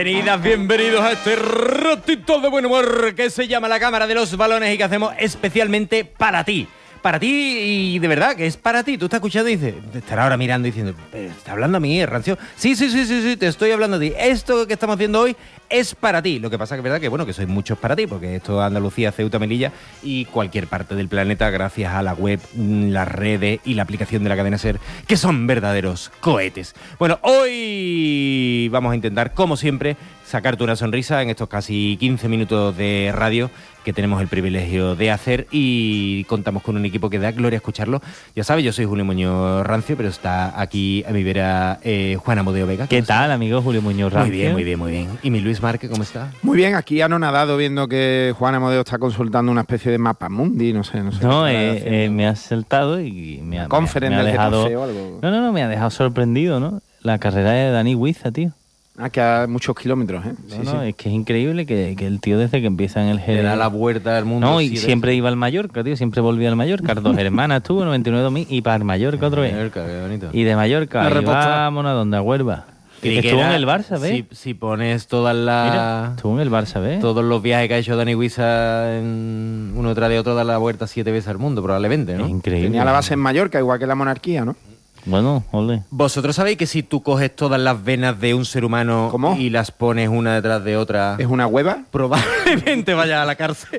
Bienvenidas, bienvenidos a este ratito de buen humor que se llama La Cámara de los Balones y que hacemos especialmente para ti. Para ti y de verdad que es para ti. Tú estás escuchando y dices, te estará ahora mirando y diciendo, ¿está hablando a mí, Rancio? Sí, te estoy hablando a ti. Esto que estamos haciendo hoy es para ti. Lo que pasa que es verdad que, bueno, que sois muchos para ti, porque esto es Andalucía, Ceuta, Melilla y cualquier parte del planeta gracias a la web, las redes y la aplicación de la cadena SER, que son verdaderos cohetes. Bueno, hoy vamos a intentar, como siempre, sacarte una sonrisa en estos casi 15 minutos de radio que tenemos el privilegio de hacer y contamos con un equipo que da gloria escucharlo. Ya sabes, yo soy Julio Muñoz Rancio, pero está aquí a mi vera Juan Amodeo Vega. ¿Qué tal, amigo Julio Muñoz Rancio? Muy bien. ¿Y mi Luis Márquez, cómo está? Muy bien, aquí anonadado viendo que Juan Amodeo está consultando una especie de mapa mundi, no sé. No, me ha saltado y me ha dejado... o algo. No, me ha dejado sorprendido, ¿no? La carrera de Dani Huiza, tío. Que a muchos kilómetros, ¿eh? No, es que es increíble que el tío desde que empieza en el le da la vuelta al mundo. No, y siempre iba al Mallorca, tío, siempre volvía al Mallorca. 2 hermanas estuvo, 99.000 y para el Mallorca otra vez. Mallorca, qué bonito. Y de Mallorca, y vámonos a donde a Huelva. Que estuvo en el Barça, ¿ves? Si pones todas las... Mira, estuvo en el Barça, ¿ves? Todos los viajes que ha hecho Dani Huiza en uno tras de otro, da la vuelta 7 veces al mundo, probablemente, ¿no? Es increíble. Tenía la base en Mallorca, igual que la monarquía, ¿no? Bueno, ole. ¿Vosotros sabéis que si tú coges todas las venas de un ser humano ¿Cómo? y las pones una detrás de otra... ¿Es una hueva? Probablemente vaya a la cárcel.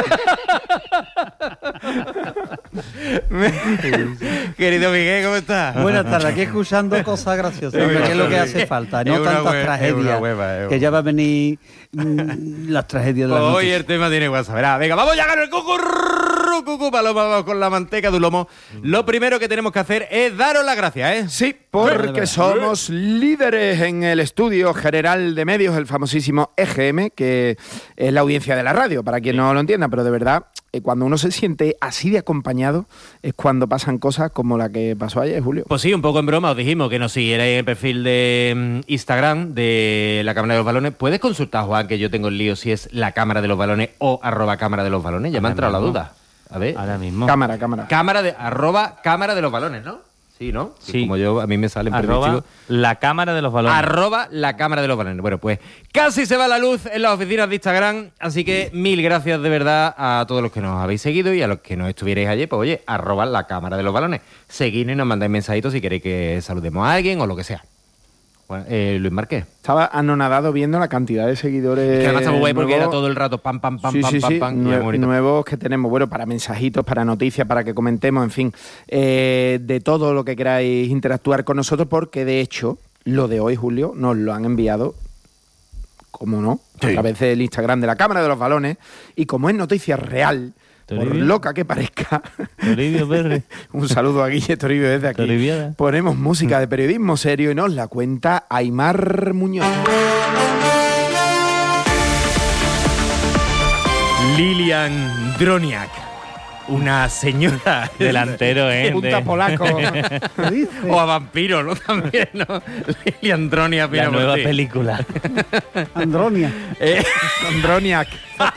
Querido Miguel, ¿cómo estás? Buenas tardes, aquí escuchando cosas graciosas, que es lo que hace falta, no tantas tragedias, que ya va a venir las tragedias de la Hoy noticia. el tema tiene WhatsApp. Verá, venga, vamos ya con el cucu paloma, vamos con la manteca de un lomo. Lo primero que tenemos que hacer es daros las gracias, ¿eh? Sí, porque somos líderes en el Estudio General de Medios, el famosísimo EGM, que es la audiencia de la radio, para quien no lo entienda, pero de verdad, cuando uno se siente así de acompañado, es cuando pasan cosas como la que pasó ayer, Julio. Pues sí, un poco en broma os dijimos que nos siguierais en el perfil de Instagram de la Cámara de los Balones. Puedes consultar, Juan, que yo tengo el lío si es la Cámara de los Balones o @Cámara de los Balones. Ya me ha entrado la duda. A ver. Ahora mismo. Cámara. Cámara de los Balones, ¿no? Sí, ¿no? Sí. Como yo, a mí me salen predictivos. La Cámara de los Balones. @la Cámara de los Balones. Bueno, pues casi se va la luz en las oficinas de Instagram, así que mil gracias de verdad a todos los que nos habéis seguido y a los que nos estuvierais ayer, pues oye, @la Cámara de los Balones. Seguidnos y nos mandáis mensajitos si queréis que saludemos a alguien o lo que sea. Bueno, Luis Márquez. Estaba anonadado viendo la cantidad de seguidores. Que además está muy guay porque nuevos. era todo el rato pam. Nuevos que tenemos, bueno, para mensajitos, para noticias, para que comentemos, en fin, de todo lo que queráis interactuar con nosotros, porque de hecho, lo de hoy, Julio, nos lo han enviado, como no, a través del Instagram de la Cámara de los Balones, y como es noticia real, por loca que parezca, Toribio Perre. un saludo a Guille Toribio desde aquí. Toribiada. Ponemos música de periodismo serio y nos la cuenta Aimar Muñoz. Lilian Droniak, una señora Delantero, Punta polaco. ¿Qué dice? o a vampiro, ¿no? También, ¿no? Lilian Droniak, La nueva película. Andronia, Androniak.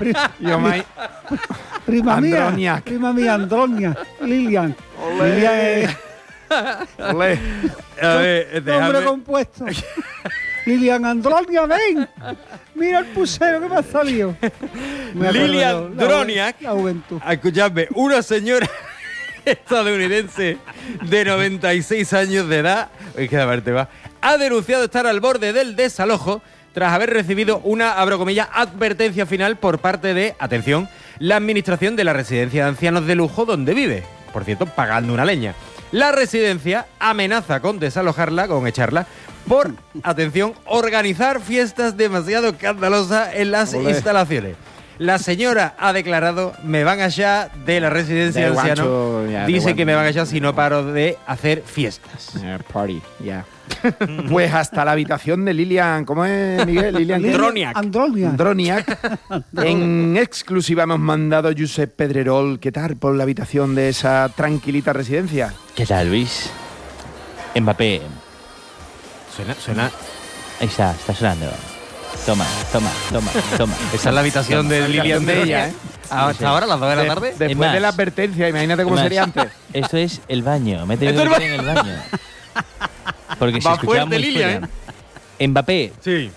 prima Androniak. mía, Andronia, Lilian. Lilian es Olé. A ver, nombre compuesto. Lilian Andronia, ven. Mira el pusero que me ha salido. Me acuerdo Lilian yo, Droniak. La juventud. Escuchadme, una señora estadounidense de 96 años de edad, es que la va, ha denunciado estar al borde del desalojo tras haber recibido una, abro comillas, advertencia final por parte de, atención, la administración de la residencia de ancianos de lujo donde vive. Por cierto, pagando una leña. La residencia amenaza con desalojarla, con echarla, por, atención, organizar fiestas demasiado escandalosas en las instalaciones. La señora ha declarado, me van a echar de la residencia de ancianos. Dice que me van a echar si no paro de hacer fiestas. Party, ya. Pues hasta la habitación de Lilian, ¿cómo es, Miguel? Lilian Droniak. Droniak. En exclusiva hemos mandado a Josep Pedrerol, ¿qué tal por la habitación de esa tranquilita residencia? ¿Qué tal, Luis? Mbappé. Suena. Ahí está sonando. Toma. Esa es la habitación de Lilian de ella, ¿eh? Hasta ahora, a las 2 de la tarde. Después más, de la advertencia, imagínate cómo sería antes. Esto es el baño. Mete Esto es en el baño. Porque si Va escuchaba fuerte, muy Lilia, fuera. Mbappé, Sí.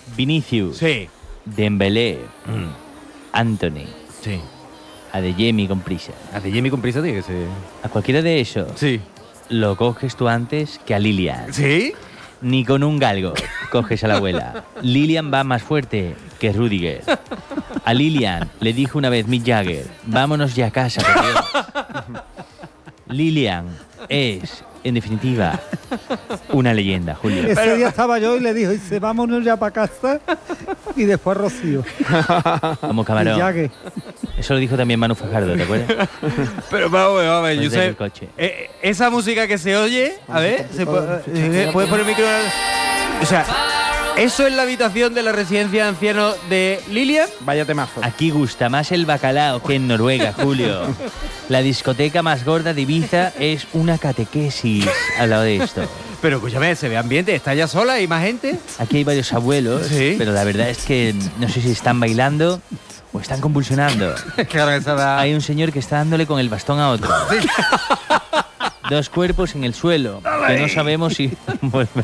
Vinicius. Sí. Dembélé. Anthony. Sí. Adeyemi con prisa. Adeyemi con prisa tiene que ser. A cualquiera de esos Sí. lo coges tú antes que a Lilian. ¿Sí? Ni con un galgo coges a la abuela. Lilian va más fuerte que Rudiger. A Lilian le dijo una vez Mick Jagger, vámonos ya a casa, por Dios. Lilian es, en definitiva, una leyenda, Julio. Ese día estaba yo y le dice, vámonos ya para casa. Y después Rocío. Como camarón. Y Jagger. Eso lo dijo también Manu Fajardo, ¿te acuerdas? Pero vamos a ver, Pues yo desde sé. el coche. Esa música que se oye, a ver, ¿puede poner el micro? O sea, ¿eso es la habitación de la residencia de ancianos de Lilian? Vaya temazo. Aquí gusta más el bacalao que en Noruega, Julio. La discoteca más gorda de Ibiza es una catequesis al lado de esto. Pero escúchame, se ve ambiente, ¿está ya sola? ¿Hay más gente? Aquí hay varios abuelos, Sí. pero la verdad es que no sé si están bailando o están convulsionando. Claro, esa da... Hay un señor que está dándole con el bastón a otro. Dos cuerpos en el suelo, que no sabemos si volverán.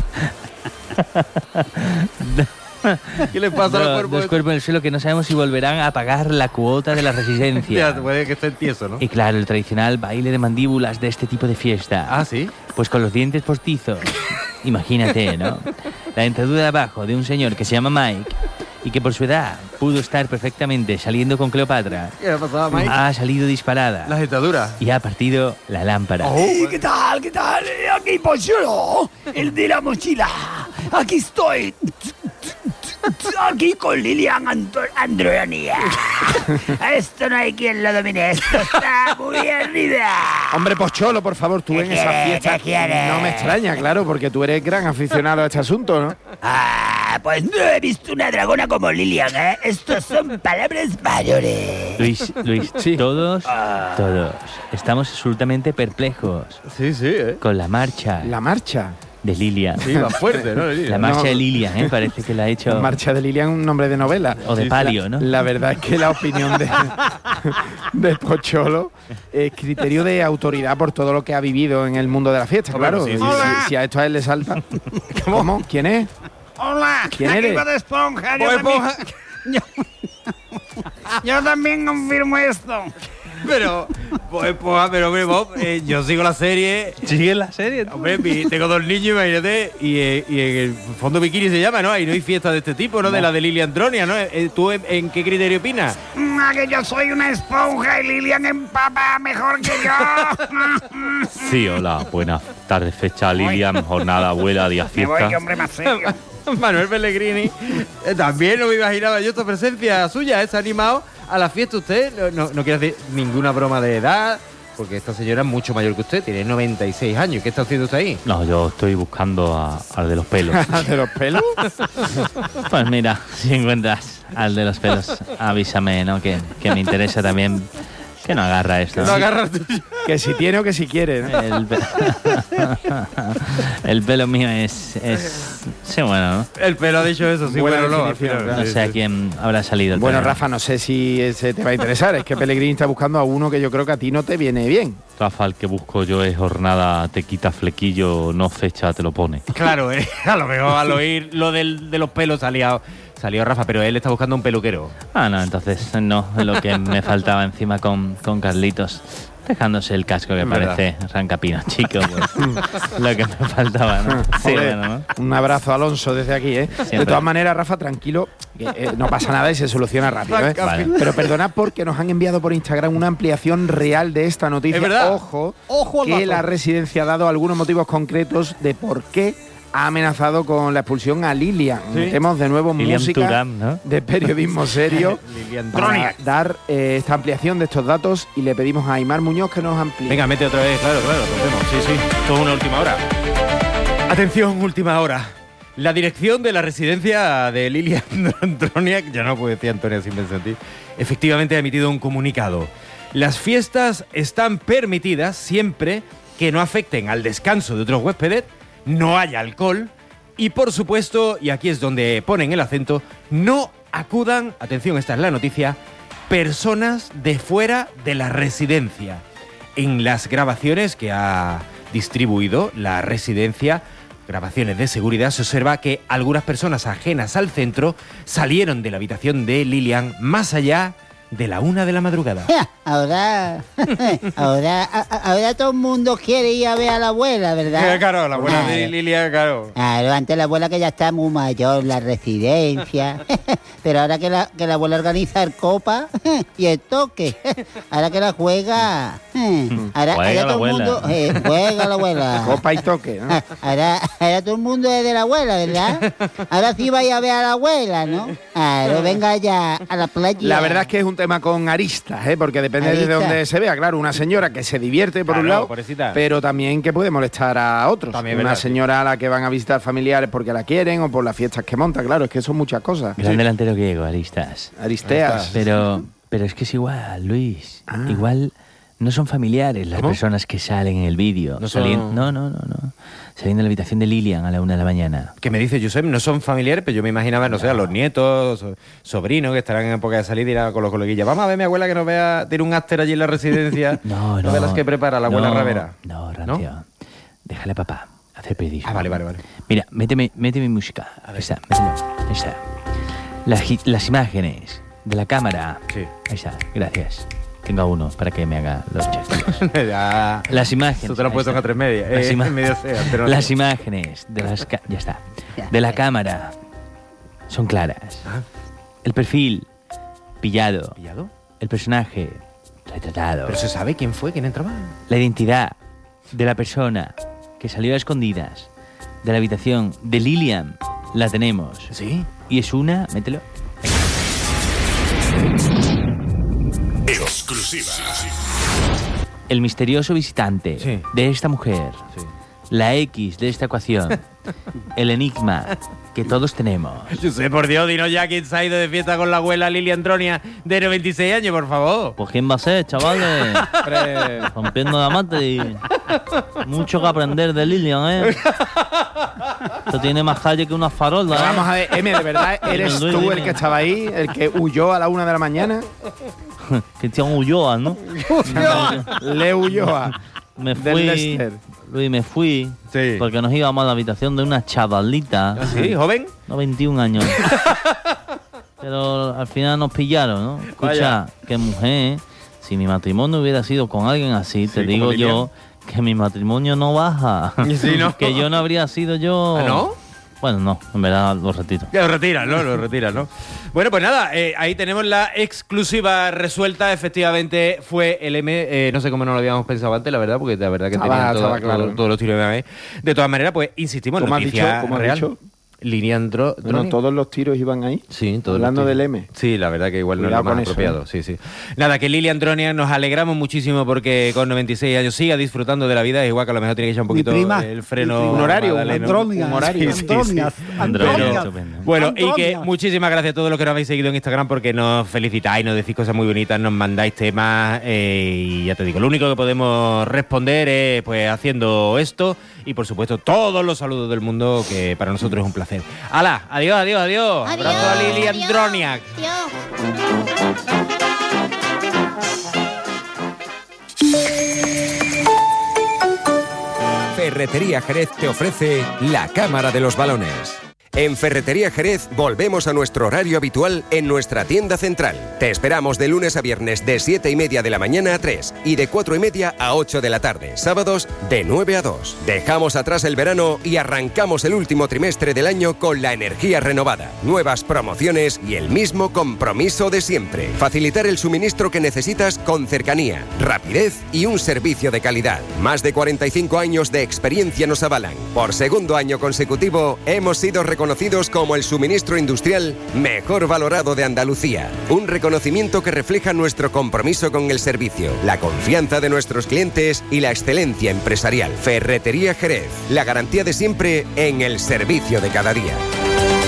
¿Qué le pasa al cuerpo? Dos cuerpos en el suelo que no sabemos si volverán a pagar la cuota de la residencia. Ya, puede que esté tieso, ¿no? Y claro, el tradicional baile de mandíbulas de este tipo de fiesta. Ah, ¿sí? Pues con los dientes postizos. Imagínate, ¿no? La dentadura de abajo de un señor que se llama Mike y que por su edad pudo estar perfectamente saliendo con Cleopatra. ¿Qué le ha pasado a Mike? Ha salido disparada. La dentadura. Y ha partido la lámpara. ¿Qué tal? ¿Qué tal? Aquí Pocholo, el de la mochila. Aquí estoy. Aquí con Lilian Andronia. Esto no hay quien lo domine. Esto está muy arriba. Hombre, Pocholo, por favor, tú ¿Qué en esa quieres? fiesta ¿Qué quieres? no me extraña, claro, porque tú eres gran aficionado a este asunto, ¿no? Pues no he visto una dragona como Lilian, ¿eh? Estos son palabras mayores. Luis, Sí. todos estamos absolutamente perplejos Sí, sí, ¿eh? con la marcha La marcha. de Lilian. Sí, va fuerte, ¿no? La marcha No. de Lilian, ¿eh? Parece que la ha hecho... La marcha de Lilian, un nombre de novela. O de palio, ¿no? La verdad es que la opinión de Pocholo es criterio de autoridad por todo lo que ha vivido en el mundo de la fiesta, Hombre, claro. sí, sí, Si a esto a él le salta. ¿Cómo? ¿Quién es? Hola, ¿Quién eres? Bob Esponja. Yo también confirmo esto. Pero, pues, pero hombre, Bob, yo sigo la serie. ¿Sigue la serie? Hombre, tengo dos niños, imagínate, y en el fondo bikini se llama, ¿no? Ahí no hay fiesta de este tipo, ¿no? De la de Lilian Andronia, ¿no? ¿Tú en qué criterio opinas? Que yo soy una esponja y Lilian empapa mejor que yo. Sí, hola, buenas tardes, fecha Lilian, jornada abuela, día Me voy, fiesta. que hombre más serio. Manuel Pellegrini, también no me imaginaba yo esta presencia suya, ¿eh? Se ha animado a la fiesta usted, no quiere hacer ninguna broma de edad, porque esta señora es mucho mayor que usted, tiene 96 años. ¿Qué está haciendo usted ahí? No, yo estoy buscando al de los pelos. ¿De los pelos? Pues mira, si encuentras al de los pelos, avísame, ¿no? Que me interesa también que no agarra esto. No ¿no? agarra el tuyo. Que si tiene o que si quiere, ¿no? El pelo mío es... Sí, bueno, ¿no? El pelo ha dicho eso, sí, Buena bueno, no, al definición, final. No Sí, sé a sí. quién habrá salido el Bueno, pelo. Rafa, no sé si ese te va a interesar. Es que Pellegrini está buscando a uno que yo creo que a ti no te viene bien. Rafa, el que busco yo es jornada, te quita flequillo, no fecha, te lo pone. Claro, a lo mejor al oír lo de los pelos salió Rafa, pero él está buscando un peluquero. Ah, no, entonces no, lo que me faltaba encima con Carlitos. Dejándose el casco que Es verdad. parece rancapino, chico, pues, lo que me faltaba, ¿no? Sí, Joder, bueno, ¿no? un abrazo a Alonso desde aquí, ¿eh? Siempre. De todas maneras, Rafa, tranquilo, que, no pasa nada y se soluciona rápido, ¿eh? Vale. Pero perdonad porque nos han enviado por Instagram una ampliación real de esta noticia. Es verdad. Ojo, Ojo al que dato. la residencia ha dado algunos motivos concretos de por qué ha amenazado con la expulsión a Lilian. Sí. Metemos de nuevo Lilian música Thuram, ¿no? de periodismo serio Lilian para dar esta ampliación de estos datos y le pedimos a Aimar Muñoz que nos amplíe. Venga, mete otra vez, claro, rompemos. Sí, todo una última hora. Atención, última hora. La dirección de la residencia de Lilian Andronia, ya no puedo decir Antonia sin pensar en ti, efectivamente ha emitido un comunicado. Las fiestas están permitidas siempre que no afecten al descanso de otros huéspedes, no haya alcohol y, por supuesto, y aquí es donde ponen el acento, no acudan, atención, esta es la noticia, personas de fuera de la residencia. En las grabaciones que ha distribuido la residencia, grabaciones de seguridad se observa que algunas personas ajenas al centro salieron de la habitación de Lilian más allá de la 1 de la madrugada. Ahora todo el mundo quiere ir a ver a la abuela, ¿verdad? Claro, la abuela de Lilian, claro. Claro, antes la abuela que ya está muy mayor, la residencia. Pero ahora que la abuela organiza el copa y el toque. Ahora que la juega. Ahora todo el mundo juega la abuela. Copa y toque, ¿no? Ahora todo el mundo es de la abuela, ¿verdad? Ahora sí vais a ver a la abuela, ¿no? Claro, venga ya a la playa. La verdad es que es un tema con aristas, porque depende de dónde se vea. Claro, una señora que se divierte por un lado, pobrecita, pero también que puede molestar a otros. También una señora a la que van a visitar familiares porque la quieren o por las fiestas que monta. Claro, es que son muchas cosas. Gran delantero griego, Aristas. Aristeas. Pero es que es igual, Luis. Igual no son familiares las personas que salen en el vídeo. No. Saliendo de la habitación de Lilian a la 1 de la mañana. ¿Qué me dice Josep? No son familiares, pero yo me imaginaba, no sé, a los nietos, sobrinos que estarán en época de salir y irán con los coleguillas. Vamos a ver mi abuela que nos vea, tiene un after allí en la residencia. No. De las que prepara la abuela Ravera. No, Rancio. ¿No? Déjale a papá hacer periodismo. Vale. Mira, méteme música. Ahí está, mételo. Ahí está. Las imágenes de la cámara. Sí. Ahí está, gracias. Tengo a uno para que me haga los chasquidos. Las imágenes. Tú te lo has puesto en A3 Media. Las imágenes de las ya está. De la cámara son claras. El perfil pillado. ¿Pillado? El personaje retratado. ¿Pero se sabe quién fue? ¿Quién entraba? La identidad de la persona que salió a escondidas de la habitación de Lilian la tenemos. ¿Sí? Y es una... Mételo. Exclusiva. El misterioso visitante de esta mujer, la X de esta ecuación, el enigma que todos tenemos. Yo sé, por Dios, dinos ya quién se ha ido de fiesta con la abuela Lilian Dronia de 96 años, por favor. Pues quién va a ser, chavales. Rompiendo la mate. Mucho que aprender de Lilian, Esto tiene más calle que una farola. Vamos a ver, M, ¿de verdad eres tú el que estaba ahí, el que huyó a la 1 de la mañana? Cristian Ulloa, ¿no? Le Ulloa. Me fui, porque nos íbamos a la habitación de una chavalita. ¿Sí? ¿Joven? No, 21 años. Pero al final nos pillaron, ¿no? Escucha, qué mujer, si mi matrimonio hubiera sido con alguien así, te digo yo que mi matrimonio no baja. ¿Sí, no? Que yo no habría sido yo... ¿Ah, no? Bueno, no, en verdad lo retiro. Ya lo retiras, ¿no? Bueno, pues nada, ahí tenemos la exclusiva resuelta. Efectivamente fue el M, no sé cómo no lo habíamos pensado antes, la verdad, porque la verdad que tenía todos los tiros de M. De todas maneras, pues insistimos, noticia real. Lilian Dronia. Bueno, todos los tiros iban ahí. Sí, todos hablando del M. Sí, la verdad que igual no es lo más apropiado. Sí. Nada, que Lilian Dronia nos alegramos muchísimo porque con 96 años siga disfrutando de la vida. Igual que a lo mejor tiene que echar un poquito el freno. Un horario, un horario. Bueno, y que muchísimas gracias a todos los que nos habéis seguido en Instagram porque nos felicitáis, nos decís cosas muy bonitas, nos mandáis temas y ya te digo, lo único que podemos responder es pues haciendo esto y por supuesto todos los saludos del mundo que para nosotros es un placer. ¡Hala! Adiós. Abrazo a Lilian Dronia. Ferretería Jerez te ofrece la Cámara de los Balones. En Ferretería Jerez volvemos a nuestro horario habitual en nuestra tienda central. Te esperamos de lunes a viernes de 7:30 de la mañana a 3 y de 4:30 a 8 de la tarde. Sábados de 9 a 2. Dejamos atrás el verano y arrancamos el último trimestre del año con la energía renovada, nuevas promociones y el mismo compromiso de siempre. Facilitar el suministro que necesitas con cercanía, rapidez y un servicio de calidad. Más de 45 años de experiencia nos avalan. Por segundo año consecutivo hemos sido reconocidos como el suministro industrial mejor valorado de Andalucía. Un reconocimiento que refleja nuestro compromiso con el servicio, la confianza de nuestros clientes y la excelencia empresarial. Ferretería Jerez, la garantía de siempre en el servicio de cada día.